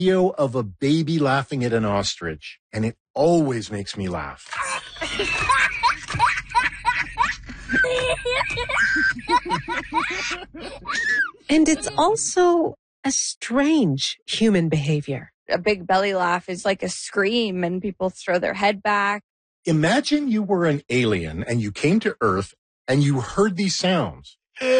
video of a baby laughing at an ostrich, and it always makes me laugh. And it's also a strange human behavior. A big belly laugh is like a scream and people throw their head back. Imagine you were an alien and you came to Earth and you heard these sounds.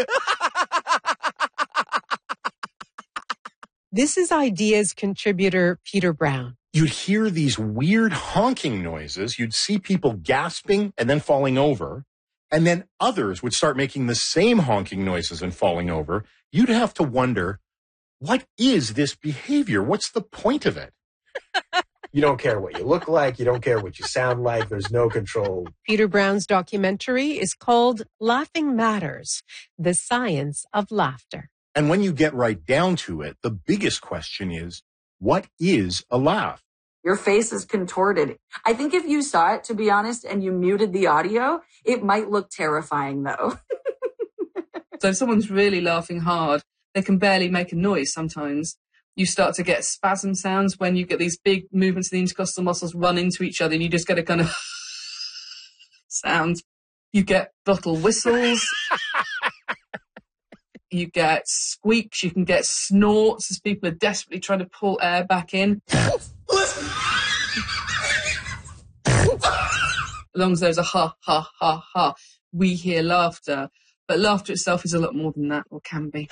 This is Ideas contributor Peter Brown. You'd hear these weird honking noises. You'd see people gasping and then falling over. And then others would start making the same honking noises and falling over. You'd have to wonder, what is this behavior? What's the point of it? You don't care what you look like. You don't care what you sound like. There's no control. Peter Brown's documentary is called Laughing Matters, The Science of Laughter. And when you get right down to it, the biggest question is, what is a laugh? Your face is contorted. I think if you saw it, to be honest, and you muted the audio, it might look terrifying, though. So if someone's really laughing hard, they can barely make a noise sometimes. You start to get spasm sounds when you get these big movements of the intercostal muscles run into each other and you just get a kind of sound. You get bottle whistles. You get squeaks. You can get snorts as people are desperately trying to pull air back in. As long as there's a ha, ha, ha, ha, we hear laughter. But laughter itself is a lot more than that, or can be.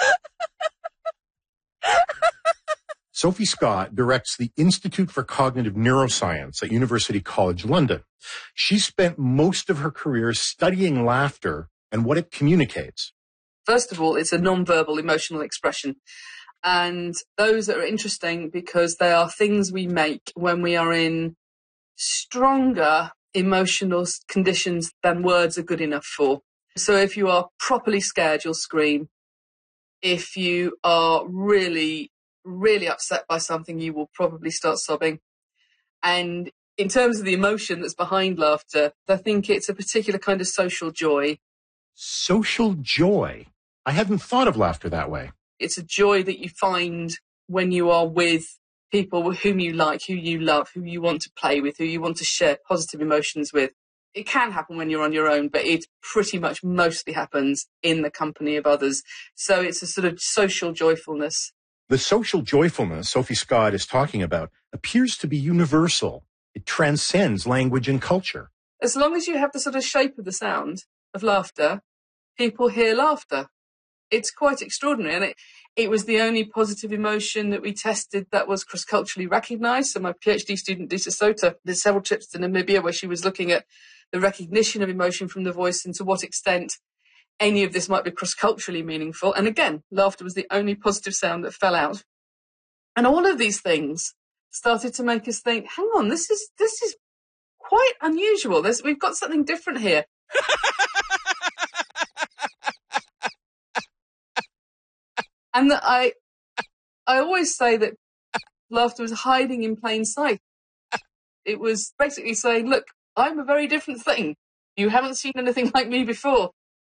Sophie Scott directs the Institute for Cognitive Neuroscience at University College London. She spent most of her career studying laughter and what it communicates. First of all, it's a non-verbal emotional expression. And those are interesting because they are things we make when we are in stronger emotional conditions than words are good enough for. So if you are properly scared, you'll scream. If you are really upset by something, you will probably start sobbing. And in terms of the emotion that's behind laughter, I think it's a particular kind of social joy. Social joy? I hadn't thought of laughter that way. It's a joy that you find when you are with people whom you like, who you love, who you want to play with, who you want to share positive emotions with. It can happen when you're on your own, but it pretty much mostly happens in the company of others. So it's a sort of social joyfulness. The social joyfulness Sophie Scott is talking about appears to be universal. It transcends language and culture. As long as you have the sort of shape of the sound of laughter, people hear laughter. It's quite extraordinary. And it was the only positive emotion that we tested that was cross-culturally recognised. So my PhD student, Lisa Sota, did several trips to Namibia where she was looking at the recognition of emotion from the voice and to what extent any of this might be cross-culturally meaningful. And again, laughter was the only positive sound that fell out. And all of these things started to make us think, hang on, this is quite unusual. We've got something different here. And that I always say that laughter was hiding in plain sight. It was basically saying, look, I'm a very different thing. You haven't seen anything like me before.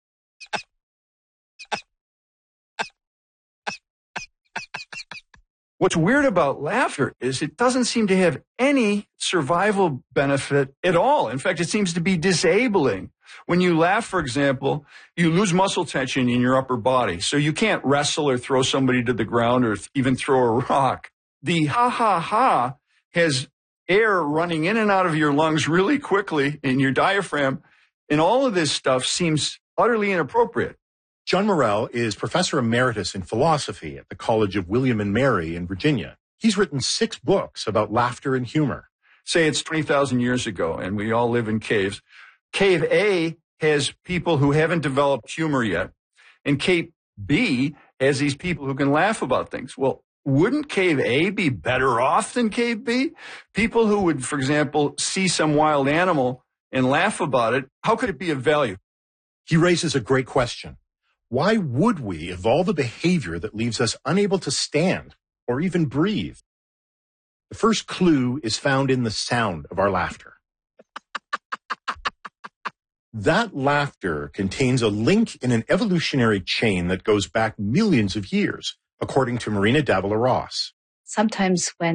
What's weird about laughter is it doesn't seem to have any survival benefit at all. In fact, it seems to be disabling. When you laugh, for example, you lose muscle tension in your upper body. So you can't wrestle or throw somebody to the ground or even throw a rock. The ha-ha-ha has air running in and out of your lungs really quickly in your diaphragm. And all of this stuff seems utterly inappropriate. John Morell is professor emeritus in philosophy at the College of William and Mary in Virginia. He's written 6 books about laughter and humor. Say it's 20,000 years ago and we all live in caves. Cave A has people who haven't developed humor yet. And Cave B has these people who can laugh about things. Well, wouldn't Cave A be better off than Cave B? People who would, for example, see some wild animal and laugh about it, how could it be of value? He raises a great question. Why would we evolve a behavior that leaves us unable to stand or even breathe? The first clue is found in the sound of our laughter. That laughter contains a link in an evolutionary chain that goes back millions of years, according to Marina Davila Ross. sometimes when